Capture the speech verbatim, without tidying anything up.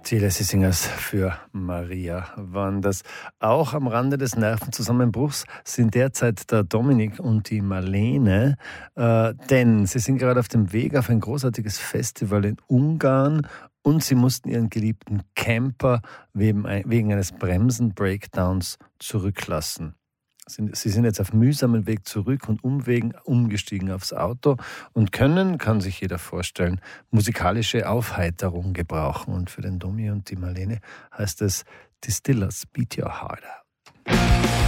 Die Lassie Singers für Maria waren das. Auch am Rande des Nervenzusammenbruchs sind derzeit der Dominik und die Marlene, äh, denn sie sind gerade auf dem Weg auf ein großartiges Festival in Ungarn und sie mussten ihren geliebten Camper wegen, wegen eines Bremsen-Breakdowns zurücklassen. Sie sind jetzt auf mühsamen Weg zurück und Umwegen umgestiegen aufs Auto und können, kann sich jeder vorstellen, musikalische Aufheiterung gebrauchen. Und für den Domi und die Marlene heißt es Distillers Beat Your Heart Out.